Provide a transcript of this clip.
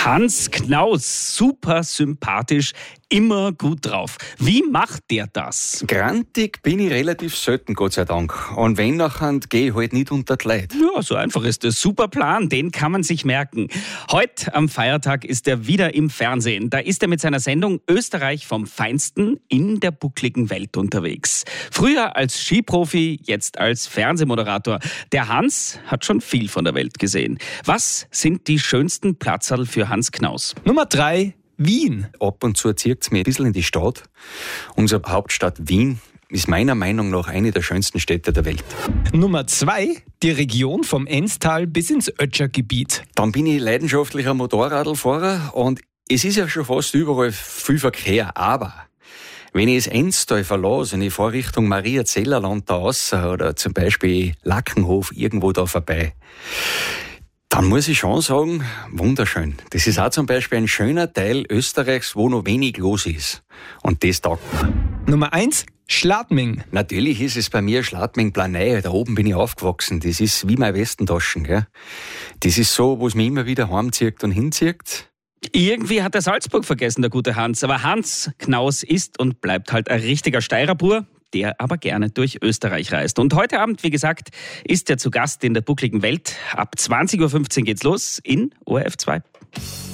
Hans Knaus, super sympathisch, immer gut drauf. Wie macht der das? Grantig bin ich relativ selten, Gott sei Dank. Und wenn nachher, gehe ich halt nicht unter die Leute. Ja, so einfach ist es. Super Plan, den kann man sich merken. Heute am Feiertag ist er wieder im Fernsehen. Da ist er mit seiner Sendung Österreich vom Feinsten in der buckligen Welt unterwegs. Früher als Skiprofi, jetzt als Fernsehmoderator. Der Hans hat schon viel von der Welt gesehen. Was sind die schönsten Platzerl für Hans Knaus? Nummer 3, Wien. Ab und zu zieht es mich ein bisschen in die Stadt. Unsere Hauptstadt Wien ist meiner Meinung nach eine der schönsten Städte der Welt. Nummer 2, die Region vom Enstal bis ins Ötschergebiet. Dann bin ich leidenschaftlicher Motorradlfahrer und es ist ja schon fast überall viel Verkehr, aber wenn ich das Enstal verlasse und ich fahre Richtung Mariazellerland da raus oder zum Beispiel Lackenhof irgendwo da vorbei, dann muss ich schon sagen, wunderschön. Das ist auch zum Beispiel ein schöner Teil Österreichs, wo noch wenig los ist. Und das taugt mir. Nummer 1, Schladming. Natürlich ist es bei mir Schladming-Planei. Da oben bin ich aufgewachsen. Das ist wie meine Westentaschen, gell? Das ist so, wo es mich immer wieder heimzieht und hinzieht. Irgendwie hat er Salzburg vergessen, der gute Hans. Aber Hans Knaus ist und bleibt halt ein richtiger Steirerbur, der aber gerne durch Österreich reist. Und heute Abend, wie gesagt, ist er zu Gast in der buckligen Welt. Ab 20.15 Uhr geht's los in ORF 2.